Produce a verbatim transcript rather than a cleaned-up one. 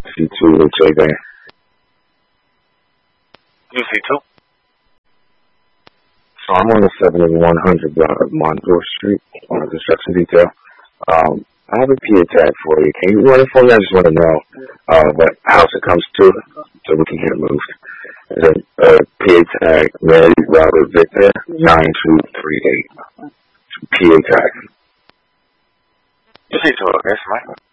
C two with J Van. You C two? So I'm on the seventy-one hundred block of Montour Street on a construction detail. Um, I have a P A tag for you. Can you run it for me? I just want to know uh, what house it comes to so we can get it moved. It's a uh, P A tag, Mary Robert Victor, nine two three eight. P A tag. You C two, okay, Mike.